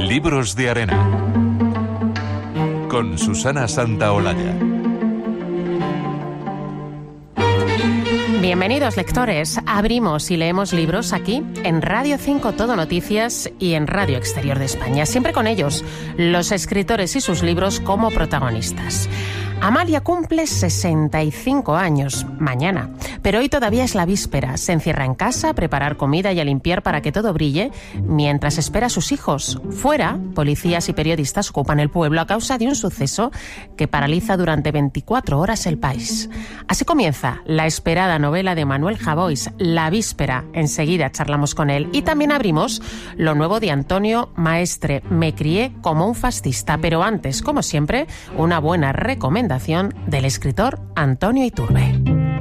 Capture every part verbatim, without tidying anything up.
Libros de Arena con Susana Santaolalla. Bienvenidos, lectores. Abrimos y leemos libros aquí en Radio cinco Todo Noticias y en Radio Exterior de España. Siempre con ellos, los escritores y sus libros como protagonistas. Amalia cumple sesenta y cinco años mañana, pero hoy todavía es la víspera. Se encierra en casa a preparar comida y a limpiar para que todo brille mientras espera a sus hijos. Fuera, policías y periodistas ocupan el pueblo a causa de un suceso que paraliza durante veinticuatro horas el país. Así comienza la esperada novela de Manuel Javois, La víspera. Enseguida charlamos con él. Y también abrimos lo nuevo de Antonio Maestre, Me crié como un fascista. Pero antes, como siempre, una buena recomendación del escritor Antonio Iturbe.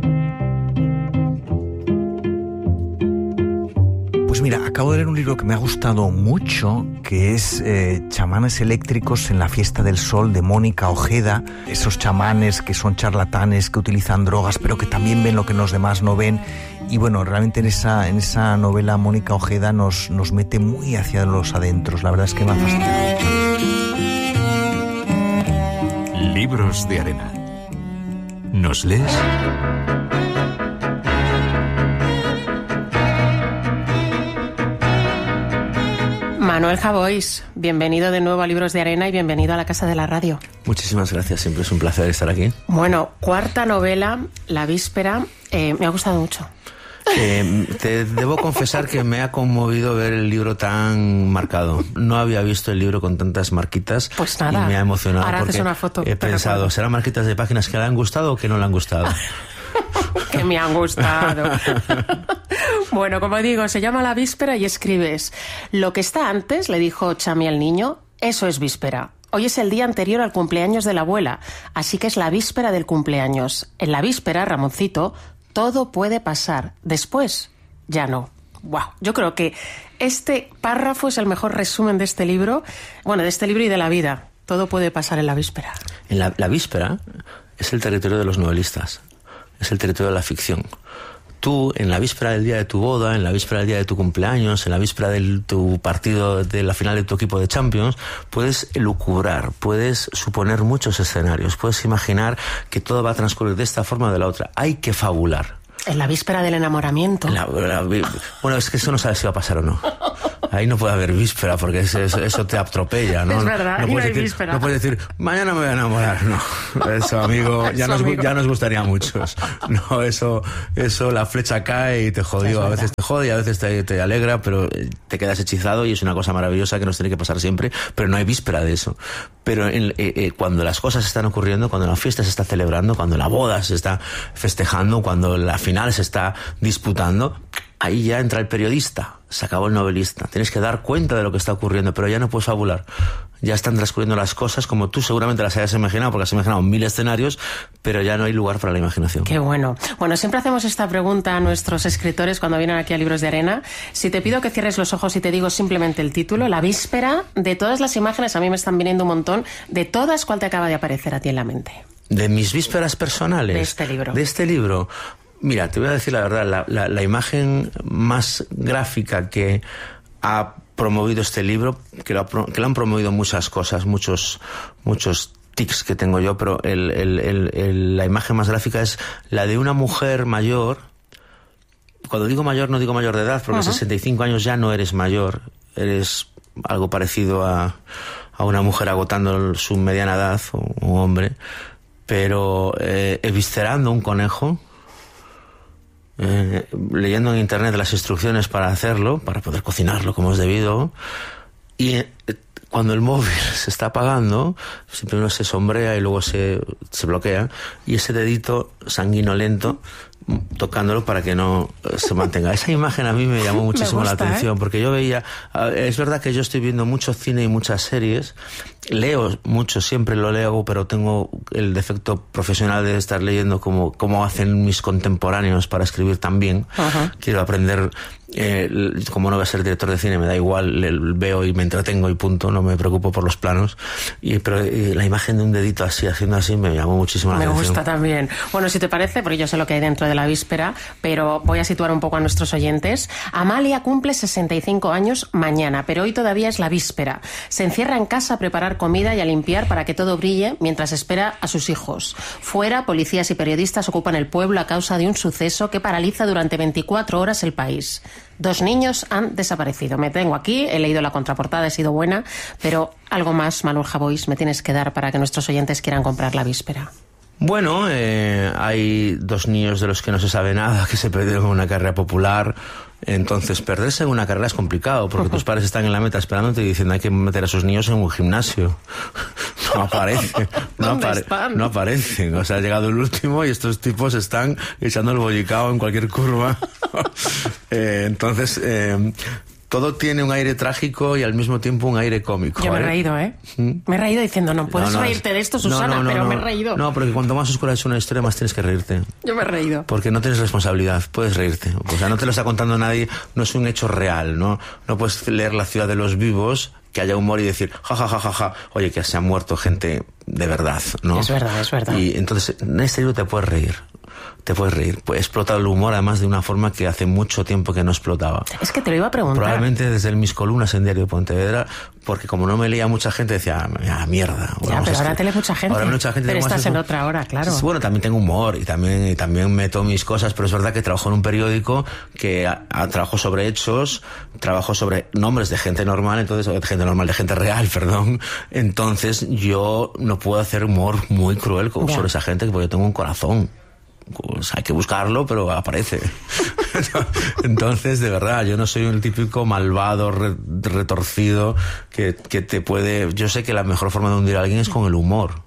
Pues mira, acabo de leer un libro que me ha gustado mucho, que es eh, Chamanes eléctricos en la fiesta del sol, de Mónica Ojeda. Esos chamanes que son charlatanes, que utilizan drogas, pero que también ven lo que los demás no ven. Y bueno, realmente en esa, en esa novela Mónica Ojeda nos, nos mete muy hacia los adentros. La verdad es que me ha fascinado. Libros de Arena. ¿Nos lees? Manuel Javois, bienvenido de nuevo a Libros de Arena y bienvenido a la Casa de la Radio. Muchísimas gracias, siempre es un placer estar aquí. Bueno, cuarta novela, La víspera, eh, me ha gustado mucho. Eh, te debo confesar que me ha conmovido ver el libro tan marcado. No había visto el libro con tantas marquitas. Pues nada, y me ha emocionado. ahora porque haces una foto. He pensado, recuerdo. ¿Serán marquitas de páginas que le han gustado o que no le han gustado? Que me han gustado. Bueno, como digo, se llama La víspera y escribes: lo que está antes, le dijo Chami al niño, eso es víspera. Hoy es el día anterior al cumpleaños de la abuela, así que es la víspera del cumpleaños. En la víspera, Ramoncito, todo puede pasar. Después, ya no. Wow. Yo creo que este párrafo es el mejor resumen de este libro, bueno, de este libro y de la vida. Todo puede pasar en la víspera. En la, la víspera es el territorio de los novelistas, es el territorio de la ficción. Tú, en la víspera del día de tu boda, en la víspera del día de tu cumpleaños, en la víspera de tu partido, de la final de tu equipo de Champions, puedes elucubrar, puedes suponer muchos escenarios, puedes imaginar que todo va a transcurrir de esta forma o de la otra. Hay que fabular. En la víspera del enamoramiento. La, la, bueno, es que eso no sabes si va a pasar o no. Ahí no puede haber víspera porque eso, eso te atropella, ¿no? Es verdad, no, no puedes hay decir, víspera. No puedes decir, mañana me voy a enamorar, no. Eso, amigo, ya, Eso, nos, amigo. ya nos gustaría a muchos. No, eso, eso la flecha cae y te jodió. A veces te jode y a veces te, te alegra, pero te quedas hechizado y es una cosa maravillosa que nos tiene que pasar siempre, pero no hay víspera de eso. Pero en, eh, eh, cuando las cosas están ocurriendo, cuando la fiesta se está celebrando, cuando la boda se está festejando, cuando la final se está disputando, ahí ya entra el periodista, se acabó el novelista. Tienes que dar cuenta de lo que está ocurriendo, pero ya no puedes fabular. Ya están transcurriendo las cosas como tú seguramente las hayas imaginado, porque has imaginado mil escenarios, pero ya no hay lugar para la imaginación. Qué bueno. Bueno, siempre hacemos esta pregunta a nuestros escritores cuando vienen aquí a Libros de Arena. Si te pido que cierres los ojos y te digo simplemente el título, La víspera, de todas las imágenes, a mí me están viniendo un montón, de todas, ¿cuál te acaba de aparecer a ti en la mente? De mis vísperas personales. De este libro. De este libro. Mira, te voy a decir la verdad, la, la, la imagen más gráfica que ha promovido este libro, que lo, ha, que lo han promovido muchas cosas, muchos, muchos tics que tengo yo, pero el, el, el, el, la imagen más gráfica es la de una mujer mayor. Cuando digo mayor, no digo mayor de edad, porque uh-huh. a sesenta y cinco años ya no eres mayor, eres algo parecido a, a una mujer agotando su mediana edad, o un hombre, pero eh, eviscerando un conejo, Eh, leyendo en internet las instrucciones para hacerlo, para poder cocinarlo como es debido, y eh, cuando el móvil se está apagando, primero se sombrea y luego se, se bloquea, y ese dedito sanguinolento tocándolo para que no se mantenga. Esa imagen a mí me llamó muchísimo me gusta, la atención, ¿eh? Porque yo veía, es verdad que yo estoy viendo mucho cine y muchas series, leo mucho, siempre lo leo, pero tengo el defecto profesional de estar leyendo como, como hacen mis contemporáneos para escribir tan bien. Uh-huh. Quiero aprender, eh, como no voy a ser director de cine, me da igual, le, veo y me entretengo y punto, no me preocupo por los planos. Y, pero y la imagen de un dedito así, haciendo así, me llamó muchísimo la me atención. Me gusta también. Bueno, si te parece, porque yo sé lo que hay dentro de La Víspera, pero voy a situar un poco a nuestros oyentes. Amalia cumple sesenta y cinco años mañana, pero hoy todavía es la víspera. Se encierra en casa a preparar comida y a limpiar para que todo brille mientras espera a sus hijos. Fuera, policías y periodistas ocupan el pueblo a causa de un suceso que paraliza durante veinticuatro horas el país. Dos niños han desaparecido. Me tengo aquí, he leído la contraportada, he sido buena, pero algo más, Manuel Javois, me tienes que dar para que nuestros oyentes quieran comprar La Víspera. Bueno, eh, hay dos niños de los que no se sabe nada, que se perdieron en una carrera popular. Entonces, perderse en una carrera es complicado, porque tus padres están en la meta esperándote y diciendo hay que meter a sus niños en un gimnasio. No aparece, no, apare no aparecen. O sea, ha llegado el último y estos tipos están echando el bollicao en cualquier curva. eh, entonces... Eh, todo tiene un aire trágico y al mismo tiempo un aire cómico. Yo me he ¿eh? reído, ¿eh? ¿Mm? Me he reído diciendo, no puedes no, no, es... reírte de esto, Susana, no, no, no, pero no, me he reído. No, porque cuanto más oscura es una historia, más tienes que reírte. Yo me he reído. Porque no tienes responsabilidad, puedes reírte. O sea, no te lo está contando nadie, no es un hecho real, ¿no? No puedes leer La ciudad de los vivos, que haya humor y decir, ja, ja, ja, ja, ja, oye, que se ha muerto gente de verdad, ¿no? Es verdad, es verdad. Y entonces, en este libro te puedes reír. Te puedes reír. Pues he explotado el humor además de una forma que hace mucho tiempo que no explotaba. Es que te lo iba a preguntar. Probablemente desde el, mis columnas en Diario de Pontevedra, porque como no me leía mucha gente, decía, ah, mierda. Ya, pero ahora te lee mucha gente. Ahora mucha gente. Pero estás en otra hora, claro. Bueno, también tengo humor y también, y también meto mis cosas, pero es verdad que trabajo en un periódico que a, a, trabajo sobre hechos, trabajo sobre nombres de gente normal, entonces, de gente normal, de gente real, perdón. Entonces yo no puedo hacer humor muy cruel sobre ya. esa gente, porque yo tengo un corazón. Pues hay que buscarlo, pero aparece. Entonces, de verdad, yo no soy un típico malvado, re, retorcido, que, que te puede... Yo sé que la mejor forma de hundir a alguien es con el humor.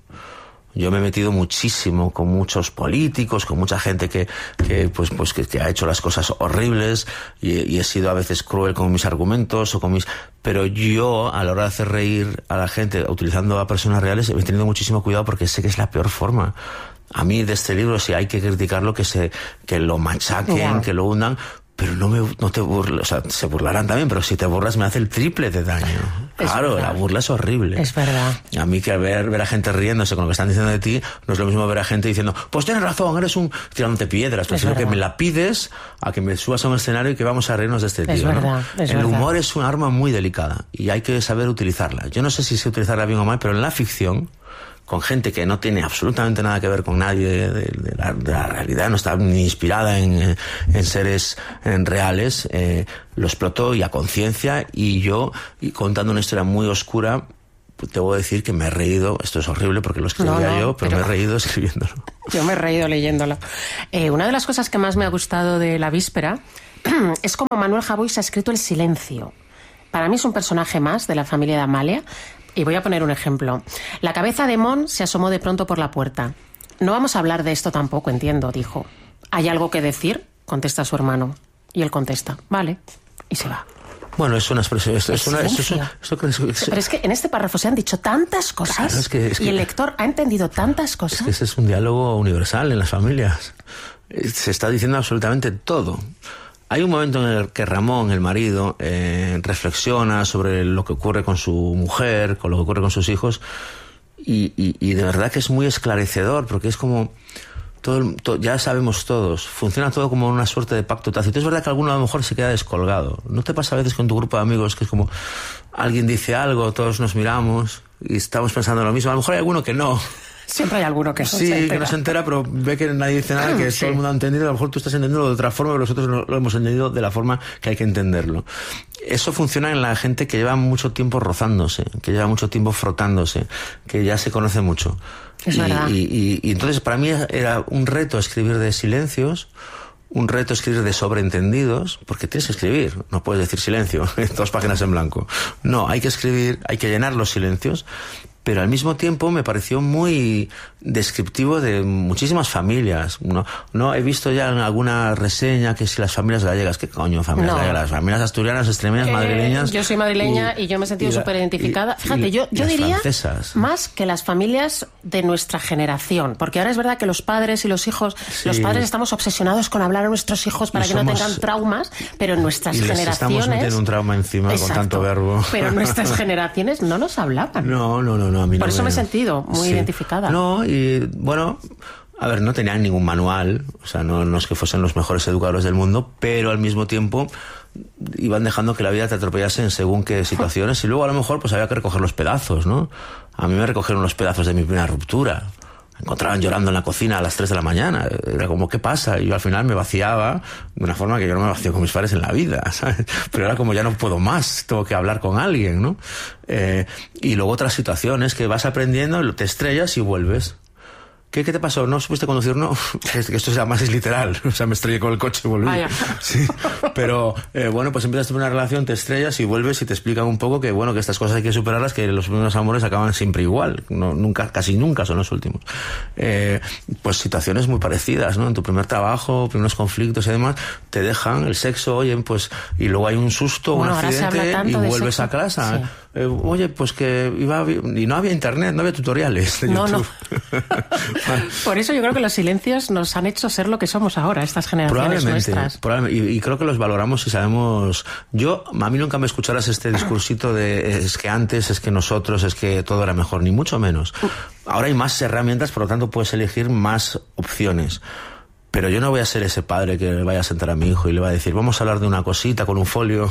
Yo me he metido muchísimo con muchos políticos, con mucha gente que, que pues, pues que, que ha hecho las cosas horribles y, y he sido a veces cruel con mis argumentos o con mis... Pero yo, a la hora de hacer reír a la gente utilizando a personas reales, he tenido muchísimo cuidado porque sé que es la peor forma. A mí de este libro, si hay que criticarlo, que se que lo machaquen, yeah. que lo hundan, pero no me no te burles, o sea, se burlarán también, pero si te burlas me hace el triple de daño. Es claro, verdad. La burla es horrible. Es verdad. A mí que ver, ver a gente riéndose con lo que están diciendo de ti, no es lo mismo ver a gente diciendo, pues tienes razón, eres un... tirándote piedras, prefiero que me la pides a que me subas a un escenario y que vamos a reírnos de este tío. Es verdad, ¿no? es el verdad. humor es un arma muy delicada y hay que saber utilizarla. Yo no sé si sé utilizarla bien o mal, pero en la ficción, con gente que no tiene absolutamente nada que ver con nadie de, de, de, la, de la realidad, no está ni inspirada en, en seres en reales, eh, lo explotó y a conciencia, y yo, y contando una historia muy oscura, pues te voy a decir que me he reído, esto es horrible porque lo escribía no, no, yo, pero, pero me he reído escribiéndolo. Yo me he reído leyéndolo. Eh, una de las cosas que más me ha gustado de La Víspera es como Manuel Javois ha escrito el silencio. Para mí es un personaje más de la familia de Amalia. Y voy a poner un ejemplo. La cabeza de Mon se asomó de pronto por la puerta. No vamos a hablar de esto tampoco, entiendo, dijo. ¿Hay algo que decir? Contesta su hermano. Y él contesta, vale. Y se va. Bueno, es una expresión. Es, es una, es, es, es, es, Pero es que en este párrafo se han dicho tantas cosas, claro, es que, es que, y el lector ha entendido tantas cosas. Es que ese es un diálogo universal en las familias. Se está diciendo absolutamente todo. Hay un momento en el que Ramón, el marido, eh, reflexiona sobre lo que ocurre con su mujer, con lo que ocurre con sus hijos, y, y, y de verdad que es muy esclarecedor, porque es como... Todo, todo, ya sabemos todos, funciona todo como una suerte de pacto tácito. Es verdad que alguno a lo mejor se queda descolgado. ¿No te pasa a veces con tu grupo de amigos que es como alguien dice algo, todos nos miramos y estamos pensando lo mismo? A lo mejor hay alguno que no. Siempre hay alguno que no sí, se entera. Sí, que no se entera, pero ve que nadie dice nada, que sí. Todo el mundo ha entendido. A lo mejor tú estás entendiendo de otra forma, pero nosotros no lo hemos entendido de la forma que hay que entenderlo. Eso funciona en la gente que lleva mucho tiempo rozándose, que lleva mucho tiempo frotándose, que ya se conoce mucho. Es y, verdad. Y, y, y entonces para mí era un reto escribir de silencios, un reto escribir de sobreentendidos, porque tienes que escribir, no puedes decir silencio, dos páginas en blanco. No, hay que escribir, hay que llenar los silencios, pero al mismo tiempo me pareció muy descriptivo de muchísimas familias. No, no he visto ya en alguna reseña que si las familias gallegas, ¿qué coño familias no. gallegas? Las familias asturianas, extremeñas, eh, madrileñas. Yo soy madrileña y, y yo me he sentido súper identificada. Fíjate, y, yo, yo diría francesas. más que las familias de nuestra generación, porque ahora es verdad que los padres y los hijos, sí. los padres estamos obsesionados con hablar a nuestros hijos para y que somos, no tengan traumas, pero en nuestras y les generaciones... estamos metiendo un trauma encima. Exacto, con tanto verbo. Pero en nuestras generaciones no nos hablaban. No, no, no, no. A mí Por no eso me... me he sentido muy sí. identificada. No, y bueno... A ver, no tenían ningún manual, o sea, no, no es que fuesen los mejores educadores del mundo, pero al mismo tiempo iban dejando que la vida te atropellase en según qué situaciones y luego a lo mejor pues había que recoger los pedazos, ¿no? A mí me recogieron los pedazos de mi primera ruptura. Me encontraban llorando en la cocina a las tres de la mañana. Era como, ¿qué pasa? Y yo al final me vaciaba de una forma que yo no me vacío con mis padres en la vida, ¿sabes? Pero era como, ya no puedo más, tengo que hablar con alguien, ¿no? Eh, y luego otras situaciones que vas aprendiendo, te estrellas y vuelves. ¿Qué, ¿Qué te pasó? ¿No supiste conducir? No, que esto ya más es literal. O sea, me estrellé con el coche y volví. Vaya. Sí. Pero, eh, bueno, pues empiezas a tener una relación, te estrellas y vuelves y te explican un poco que, bueno, que estas cosas hay que superarlas, que los primeros amores acaban siempre igual. No, nunca, casi nunca son los últimos. Eh, pues situaciones muy parecidas, ¿no? En tu primer trabajo, primeros conflictos y demás, te dejan el sexo, oye, pues, y luego hay un susto, bueno, un accidente y vuelves sexo. a casa. Sí. Eh, oye, pues que iba, y no había internet, no había tutoriales de no, YouTube. No. Por eso yo creo que los silencios nos han hecho ser lo que somos ahora, estas generaciones probablemente, nuestras. Probablemente, y, y creo que los valoramos y sabemos... Yo, a mí nunca me escucharas este discursito de es que antes, es que nosotros, es que todo era mejor, ni mucho menos. Ahora hay más herramientas, por lo tanto puedes elegir más opciones. Pero yo no voy a ser ese padre que le vaya a sentar a mi hijo y le va a decir, vamos a hablar de una cosita con un folio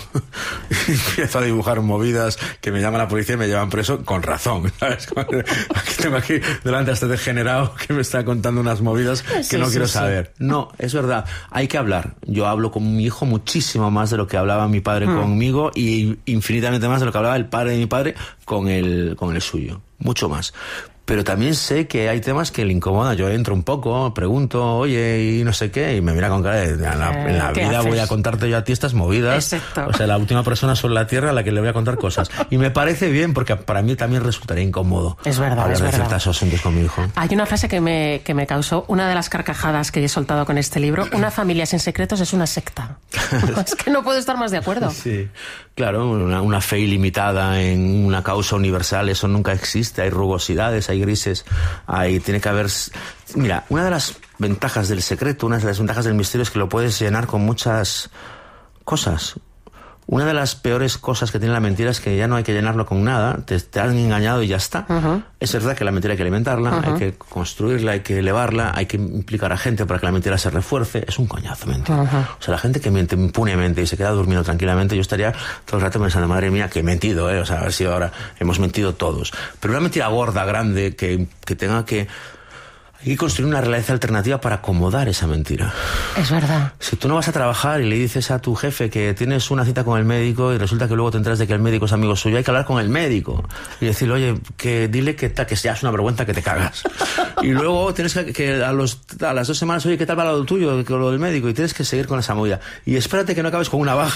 y empiezo a dibujar movidas que me llama la policía y me llevan preso con razón, ¿sabes? Aquí tengo aquí delante a este degenerado que me está contando unas movidas que sí, no sí, quiero sí. saber. No, es verdad, hay que hablar. Yo hablo con mi hijo muchísimo más de lo que hablaba mi padre mm. conmigo y infinitamente más de lo que hablaba el padre de mi padre con el, con el suyo. Mucho más. Pero también sé que hay temas que le incomodan. Yo entro un poco, pregunto, oye, y no sé qué, y me mira con cara de, en la, eh, en la vida haces? Voy a contarte yo a ti estas movidas. Exacto. O sea, la última persona sobre la tierra a la que le voy a contar cosas. Y me parece bien, porque para mí también resultaría incómodo. Es verdad, hablar es de verdad. ciertos asuntos con mi hijo. Hay una frase que me, que me causó una de las carcajadas que he soltado con este libro. Una familia sin secretos es una secta. Es que no puedo estar más de acuerdo. Sí, claro, una, una fe ilimitada en una causa universal, eso nunca existe. Hay rugosidades, hay grises. Ahí tiene que haber... Mira, una de las ventajas del secreto, una de las ventajas del misterio es que lo puedes llenar con muchas cosas. Una de las peores cosas que tiene la mentira es que ya no hay que llenarlo con nada, te, te han engañado y ya está. Uh-huh. Es verdad que la mentira hay que alimentarla, uh-huh. hay que construirla, hay que elevarla, hay que implicar a gente para que la mentira se refuerce. Es un coñazo mentir. Uh-huh. O sea, la gente que miente impunemente y se queda durmiendo tranquilamente, yo estaría todo el rato pensando, madre mía, que he mentido, ¿eh? O sea, a ver si ahora hemos mentido todos. Pero una mentira gorda, grande, que, que tenga que... Hay que construir una realidad alternativa para acomodar esa mentira. Es verdad. Si tú no vas a trabajar y le dices a tu jefe que tienes una cita con el médico y resulta que luego te enteras de que el médico es amigo suyo, hay que hablar con el médico y decirle, oye, que dile que, ta, que ya es una vergüenza que te cagas. Y luego tienes que, que a, los, a las dos semanas, oye, ¿qué tal va lo tuyo con lo del médico? Y tienes que seguir con esa movida. Y espérate que no acabes con una baja